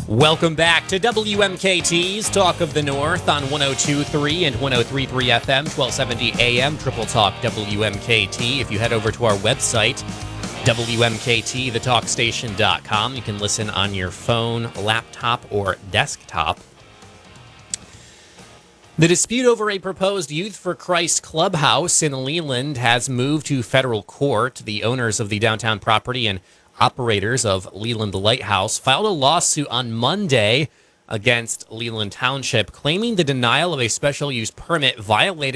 Welcome back to WMKT's Talk of the North on 102.3 and 103.3 FM, 1270 AM, Triple Talk WMKT. If you head over to our website, WMKTTheTalkStation.com, you can listen on your phone, laptop, or desktop. The dispute over a proposed Youth for Christ clubhouse in Leland has moved to federal court. The owners of the downtown property and operators of Leland Lighthouse filed a lawsuit on Monday against Leland Township, claiming the denial of a special use permit violated